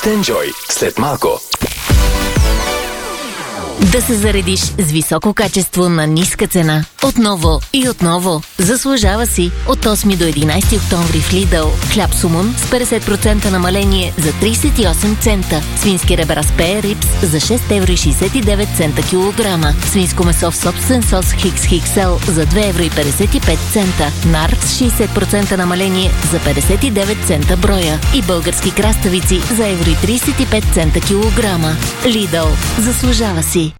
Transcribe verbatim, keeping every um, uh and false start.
Нощен Джой след малко. Да се заредиш с високо качество на ниска цена. Отново и отново. Заслужава си. От осми до единайсети октомври в Lidl. Хляб сумун с петдесет процента намаление за трийсет и осем цента. Свински ребра с пея рипс за шест евро и шейсет и девет цента килограма. Свинско месо в собствен сос Хикс Хикс Ел за две евро и петдесет и пет цента. Нар с шейсет процента намаление за петдесет и девет цента броя. И български краставици за евро и трийсет и пет цента килограма. Lidl. Заслужава си.